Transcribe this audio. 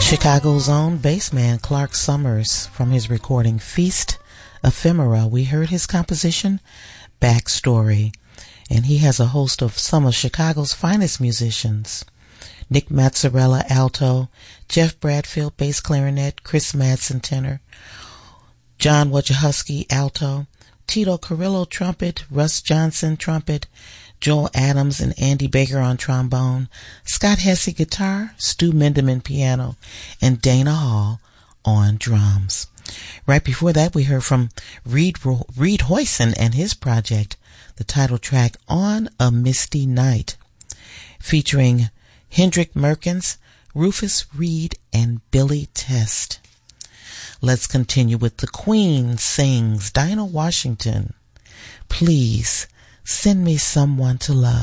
Chicago's own bassman Clark Summers, from his recording Feast Ephemera, we heard his composition Backstory, and he has a host of some of Chicago's finest musicians: Nick Mazzarella, alto; Jeff Bradfield, bass clarinet; Chris Madsen, tenor; John Wojciechowski, alto; Tito Carrillo, trumpet; Russ Johnson, trumpet; Joel Adams and Andy Baker on trombone; Scott Hesse, guitar; Stu Minderman, piano; and Dana Hall on drums. Right before that, we heard from Reed Hoyson and his project, the title track On a Misty Night, featuring Hendrick Merkins, Rufus Reed, and Billy Test. Let's continue with The Queen sings Dinah Washington, Please Send Me Someone to Love.